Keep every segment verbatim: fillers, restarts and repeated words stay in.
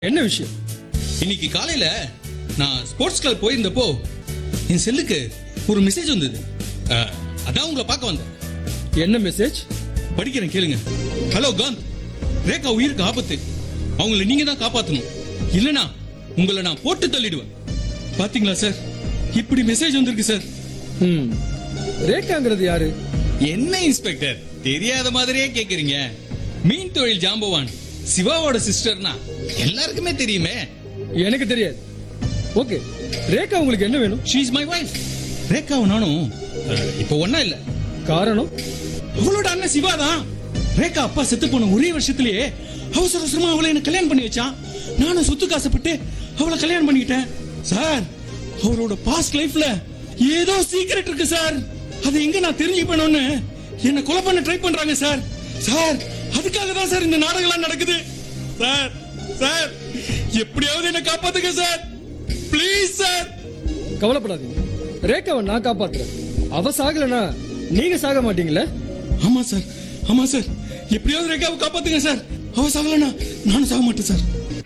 என்ன விஷயம்? இன்னைக்கு காலையில நான் ஸ்போர்ட்ஸ் கிளப் போயிருந்தப்போ என் செல்லுக்கு ஒரு மெசேஜ் வந்தது. அஹ், அதான் உங்களை பார்க்க வந்தேன். என்ன மெசேஜ்? படிக்கிறேன் கேளுங்க. ஹலோ காந்த், ரேகா உயிருக்கு ஆபத்து. அவங்கள நீங்க தான் காப்பாத்தணும், இல்லனா உங்களை நான் போட்டு தள்ளிடுவேன். பாத்தீங்களா சார், இப்படி மெசேஜ் வந்திருக்கு சார். ம் ரேகாங்கிறது யாரு? என்ன இன்ஸ்பெக்டர், தெரியாத மாதிரியே கேக்குறீங்க? மீன் தொழில் ஜாம்பவான் சிவாவோட சிஸ்டர்னா எல்லாருக்குமே தெரியுமே. எனக்கு தெரியாது. ஓகே, ரேகா உங்களுக்கு என்ன வேணும்? She is my wife. ரேகாவும் நானும் அஹ், இப்போ ஒண்ணா இல்ல. காரணம்? அவளோட அண்ணன் சிவா தான். ரேகா அப்பா செத்து போன ஒரே வருஷத்திலேயே அவசர அவசரமா அவளை எனக்கு கல்யாணம் பண்ணி வச்சான். நானும் சொத்து காசப்பட்டு அவளை கல்யாணம் பண்ணிக்கிட்டேன். சார், அவரோட பாஸ்ட் லைஃப்ல ஏதோ சீக்ரெட் இருக்கு சார். அதை எங்க நான் தெரிஞ்சுக்கணும்னு என்ன கொலை பண்ண ட்ரை பண்றாங்க சார். சார், அதுக்காக தான் சார் இந்த நாடகம் நடக்குது. சார் சார் எப்படியாவது என்ன காப்பாத்துங்க சார், ப்ளீஸ் சார். கவலைப்படாதீங்க, ரேகாவை நான் காப்பாத்துறேன். அவ சாகலனா நீங்க சாக மாட்டீங்களே? ஆமா சார், ஆமா சார், எப்படியாவது ரேகாவை காப்பாத்துங்க சார். அவ சாகலனா நானும் சாக மாட்டேன் சார்.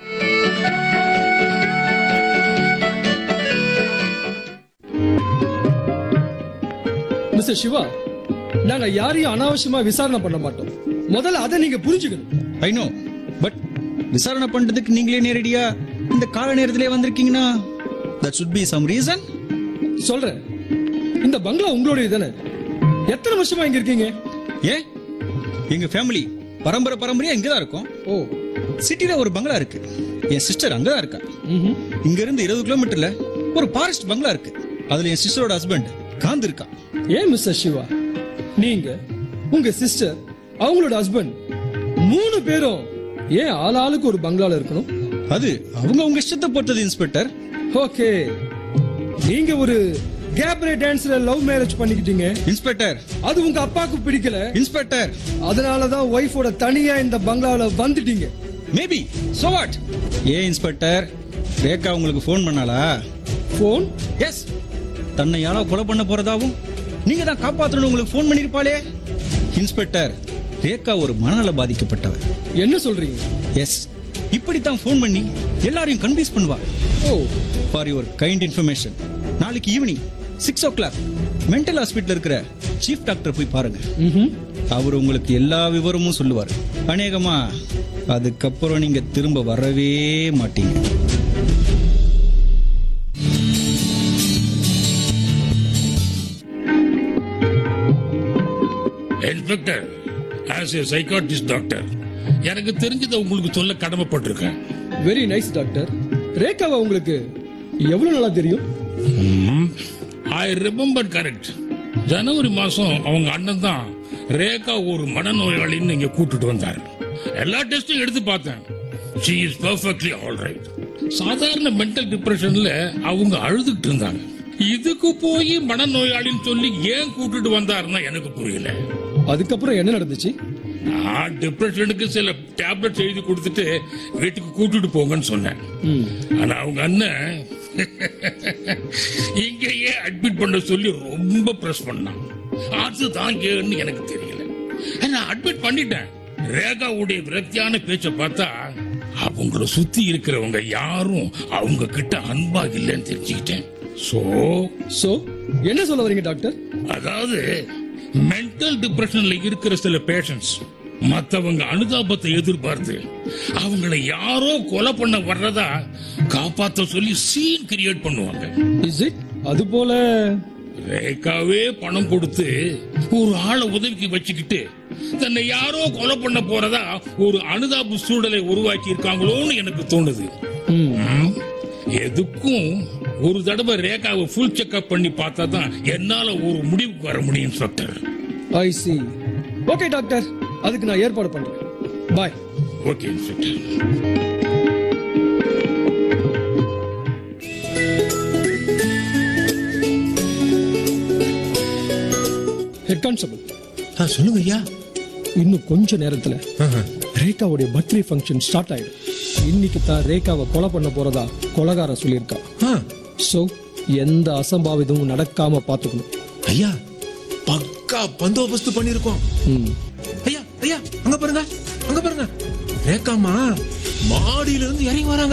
மிஸ்டர் சிவா, நாங்க யாரையும் அனாவசியமா விசாரணை பண்ண மாட்டோம். முதல்ல அதை நீங்க புரிஞ்சுக்கணும். ஐ நோ, பட் விசாரணை பண்றதுக்கு நீங்களே நேரடியா இந்த கால நேரத்திலே வந்திருக்கீங்கன்னா that should be some reason. சொல்றேன், இந்த பங்களா உங்களுடைய தானே? எத்தனை வருஷமா இங்க இருக்கீங்க? ஏ, எங்க ஃபேமிலி பரம்பரை பரம்பரையா இங்க தான் இருக்கும். ஓ, சிட்டில ஒரு பங்களா இருக்கு. என் சிஸ்டர் அங்க தான் இருக்கா. ம்ஹும். இங்க இருந்து இருபது கிலோமீட்டர்ல ஒரு ஃபாரஸ்ட் பங்களா இருக்கு. அதுல என் சிஸ்டரோட ஹஸ்பண்ட் காந்த் இருக்கா. ஏன் மிஸ்டர் சிவா, நீங்க, உங்க சிஸ்டர், அவங்களோட ஹஸ்பண்ட் மூணு பேரும் ஏன் ஆள் ஆளுக்கு ஒரு பங்களால இருக்கணும்? அது அவங்க உங்க இஷ்டத்தை பொறுத்தது இன்ஸ்பெக்டர். ஓகே, நீங்க ஒரு கேப்ரே டான்ஸ்ல லவ் மேரேஜ் பண்ணிக்கிட்டீங்க. இன்ஸ்பெக்டர், அது உங்க அப்பாவுக்கு பிடிக்கல. இன்ஸ்பெக்டர், அதனாலதான் ஒய்ஃபோட தனியா இந்த பங்களால வந்துட்டீங்க. Maybe so what. A inspector, Rekha உங்களுக்கு ஃபோன் பண்ணாளா? போன்? எஸ், தன்னை யாரோ கொலை பண்ண போறதாவும் நீங்க தான் காப்பாற்றணும் உங்களுக்கு ஃபோன் பண்ணிருப்பாளே. இன்ஸ்பெக்டர், ரேகா ஒரு மனநல பாதிக்கப்பட்டவர். என்ன சொல்றீங்க? எஸ், இப்படித்தான் ஃபோன் பண்ணி எல்லாரையும் கன்வின்ஸ் பண்ணுவா. ஓ, ஃபார் யுவர் கைண்ட் இன்ஃபர்மேஷன், நாளைக்கு ஈவினிங் சிக்ஸ் ஓ கிளாக் மென்டல் ஹாஸ்பிட்டல் இருக்கிற சீஃப் டாக்டர் போய் பாருங்க. ம்ஹும். அவர் உங்களுக்கு எல்லா விவரமும் சொல்லுவார். அநேகமா அதுக்கப்புறம் நீங்க திரும்ப வரவே மாட்டீங்க. Inspector, as a psychiatrist doctor, எனக்கு தெரிஞ்சதை உங்களுக்கு சொல்ல கடமைப்பட்டிருக்கேன். Very nice doctor. ரேகாவா உங்களுக்கு எவ்வளவு நாளா தெரியும்? I remember correct. ஜனவரி மாசம் அவங்க அண்ணன் தான் ரேகா ஒரு மனநோயாளின்னு இங்க கூட்டிட்டு வந்தார். எல்லா டெஸ்டும் எடுத்து பார்த்தேன். she is perfectly all right. சாதாரண மென்டல் டிப்ரெஷன்ல அவங்க அழுதுகிட்டு இருந்தாங்க. இதுக்கு போய் மனநோயாளின்னு சொல்லி ஏன் கூட்டிட்டு வந்தாருன்னா எனக்கு புரியல. அதுக்கப்புறம் என்ன நடந்துச்சு? நான் டிப்ரெஷனுக்கு சில டேப்லெட் எழுதி கொடுத்துட்டு வீட்டுக்கு கூட்டிட்டு போங்கன்னு சொன்னேன். ம். ஆனா அவங்க அண்ணன் இங்கேயே அட்மிட் பண்ண சொல்லி ரொம்ப பிரஸ் பண்ணான். அதுதான் ஏன்னு எனக்கு தெரியல. நான் அட்மிட் பண்ணிட்டேன். ரேகாவுடைய விரக்தியான பேச்ச பார்த்தா அவங்கள சுத்தி இருக்கிறவங்க யாரும் அவங்க கிட்ட அன்பா இல்லைன்னு தெரிஞ்சுக்கிட்டேன். சோ சோ என்ன சொல்ல வரீங்க டாக்டர்? அதாவது மென்டல் டிப்ரெஷன்ல இருக்கிற சில பேஷண்ட்ஸ் மத்தவங்க அனுதாபத்தை எதிர்பார்த்து அவங்களை யாரோ கொலை பண்ண வர்றதா காப்பாத்த சொல்லி சீன் கிரியேட் பண்ணுவாங்க. Is it? அது போல ரேகாவே பணம் கொடுத்து ஒரு ஆளை உதவிக்கு வச்சுக்கிட்டு தன்னை யாரோ கொலை பண்ண போறதா ஒரு அனுதாப சூழலை உருவாக்கி இருக்காங்களோன்னு எனக்கு தோணுது. ம். எதுக்கும் ஒரு தடவை ரேகாவை ஃபுல் செக்அப் பண்ணி பார்த்தா தான் என்னால ஒரு முடிவுக்கு வர முடியும் இன்ஸ்பெக்டர். ஐ சி. ஓகே டாக்டர், அதுக்கு நான் ஏற்பாடு பண்றேன். பாய். Okay inspector. ஹெட் கான்ஸ்டபிள், சொல்லுங்க ஐயா. இன்னும் கொஞ்ச நேரத்துல ரேகாவுடைய பர்த்டே ஃபங்க்ஷன் ஸ்டார்ட் ஆயிடும். இன்னைக்கு தான் ரேகாவை கொலை பண்ண போறதா கொலைகாரன் சொல்லியிருக்கான். சோ எந்த அசம்பாவிதமும் நடக்காம பாத்துக்கணும். ஐயா, பக்கா பந்தோபஸ்து பண்ணிருக்கோம். ம். ஐயா ஐயா, அங்க பாருங்க, அங்க பாருங்க, ரேகாமா மாடியில இருந்து இறங்கி வராங்க.